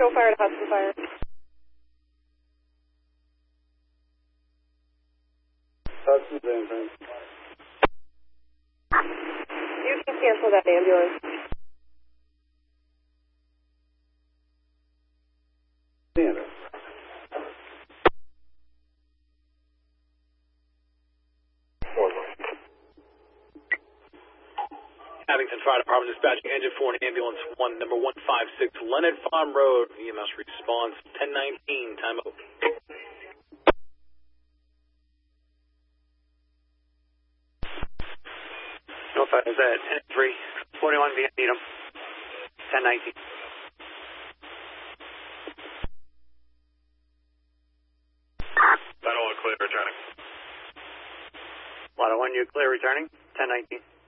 show fire to Hudson Fire. Hudson's in. You can cancel that ambulance. Theater. Abington Fire Department dispatching engine 4 and ambulance 1, number 156, Leonard Farm Road. EMS response 1019, time out. No fire is at 10-3, 41 via Needham, 1019. Battle 1 clear returning. Lotto 1, you clear returning, 1019.